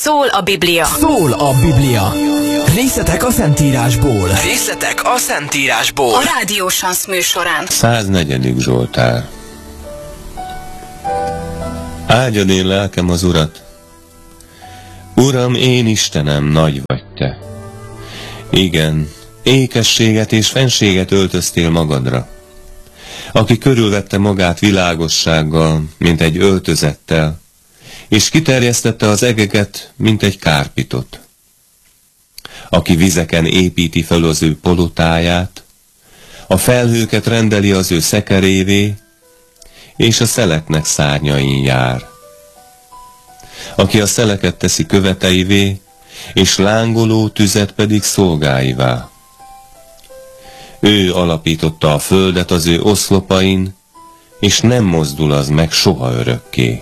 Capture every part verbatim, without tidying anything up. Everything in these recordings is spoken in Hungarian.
Szól a Biblia. Szól a Biblia. Részletek a Szentírásból. Részletek a Szentírásból. A Rádió Sansz műsorán. száznegyedik Zsoltár. Áldjad én lelkem az Urat. Uram, én Istenem, nagy vagy te. Igen, ékességet és fenséget öltöztél magadra, aki körülvette magát világossággal, mint egy öltözettel, és kiterjesztette az egeket, mint egy kárpitot. Aki vizeken építi fel az ő palotáját, a felhőket rendeli az ő szekerévé, és a szeleknek szárnyain jár. Aki a szeleket teszi követeivé, és lángoló tüzet pedig szolgáivá. Ő alapította a földet az ő oszlopain, és nem mozdul az meg soha örökké.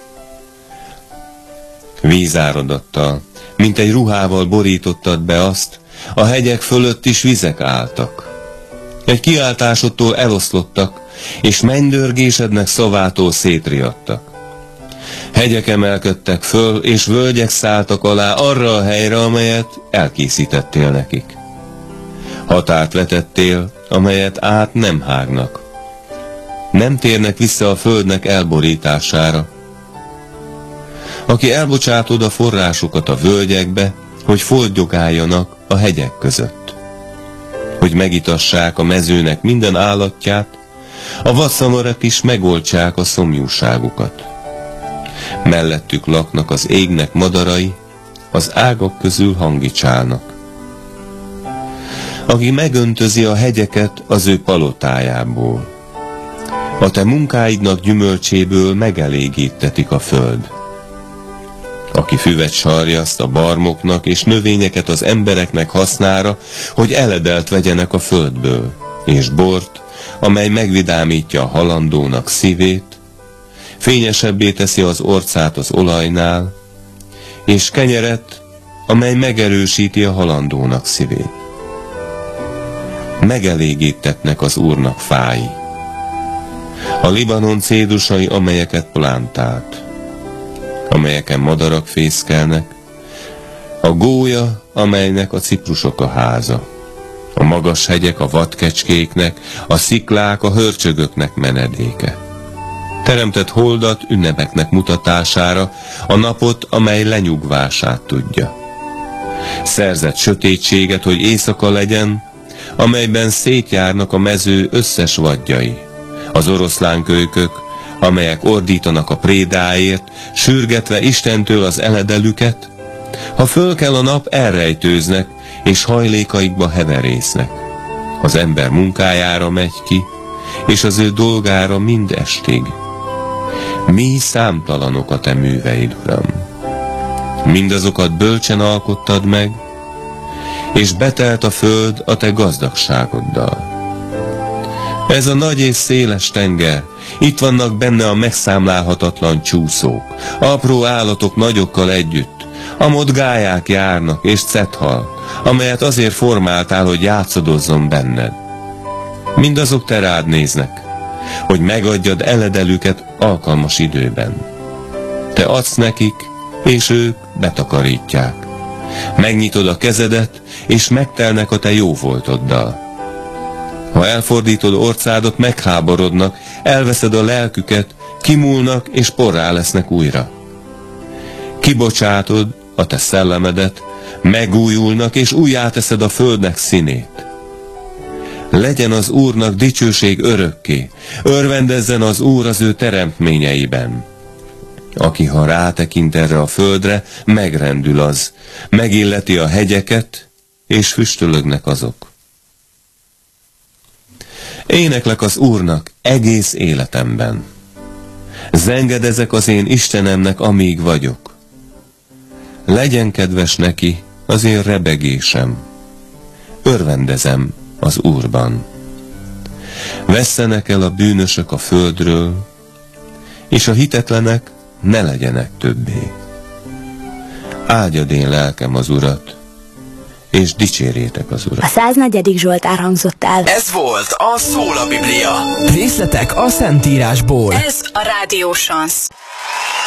Vízáradattal, mint egy ruhával borítottad be azt, a hegyek fölött is vizek álltak. Egy kiáltásodtól eloszlottak, és mennydörgésednek szavától szétriadtak. Hegyek emelkedtek föl, és völgyek szálltak alá arra a helyre, amelyet elkészítettél nekik. Határt vetettél, amelyet át nem hágnak. Nem térnek vissza a földnek elborítására. Aki elbocsátod a forrásokat a völgyekbe, hogy foltgyogáljanak a hegyek között. Hogy megitassák a mezőnek minden állatját, a vadszamarak is megoltsák a szomjúságukat. Mellettük laknak az égnek madarai, az ágak közül hangicsálnak. Aki megöntözi a hegyeket az ő palotájából. A te munkáidnak gyümölcséből megelégítetik a föld. Aki füvet sarjaszt a barmoknak és növényeket az embereknek hasznára, hogy eledelt vegyenek a földből, és bort, amely megvidámítja a halandónak szívét, fényesebbé teszi az orcát az olajnál, és kenyeret, amely megerősíti a halandónak szívét. Megelégítetnek az Úrnak fái, a Libanon cédusai, amelyeket plántált, amelyeken madarak fészkelnek, a gólya, amelynek a ciprusok a háza, a magas hegyek a vadkecskéknek, a sziklák a hörcsögöknek menedéke. Teremtett holdat ünnepeknek mutatására, a napot, amely lenyugvását tudja. Szerzett sötétséget, hogy éjszaka legyen, amelyben szétjárnak a mező összes vadjai, az oroszlánkölykök, amelyek ordítanak a prédáért, sürgetve Istentől az eledelüket, ha fölkel a nap, elrejtőznek, és hajlékaikba heverésznek. Az ember munkájára megy ki, és az ő dolgára mind estig. Mi számtalanok a te műveid, Uram. Mindazokat bölcsen alkottad meg, és betelt a föld a te gazdagságoddal. Ez a nagy és széles tenger, itt vannak benne a megszámlálhatatlan csúszók, apró állatok nagyokkal együtt, amott gályák járnak és cethal, amelyet azért formáltál, hogy játszadozzon benned. Mindazok te rád néznek, hogy megadjad eledelüket alkalmas időben. Te adsz nekik, és ők betakarítják. Megnyitod a kezedet, és megtelnek a te jóvoltoddal. Ha elfordítod orcádat, megháborodnak, elveszed a lelküket, kimúlnak és porrá lesznek újra. Kibocsátod a te szellemedet, megújulnak és újjáteszed a földnek színét. Legyen az Úrnak dicsőség örökké, örvendezzen az Úr az ő teremtményeiben. Aki ha rátekint erre a földre, megrendül az, megilleti a hegyeket, és füstölögnek azok. Éneklek az Úrnak egész életemben. Zengedezek az én Istenemnek, amíg vagyok. Legyen kedves neki az én rebegésem. Örvendezem az Úrban. Vesszenek el a bűnösök a földről, és a hitetlenek ne legyenek többé. Áldjad én lelkem az Urat, és dicsérjétek az Urat. A száznegyedik Zsoltár hangzott el. Ez volt a Szól a Biblia. Részletek a Szentírásból. Ez a Rádió Sansz.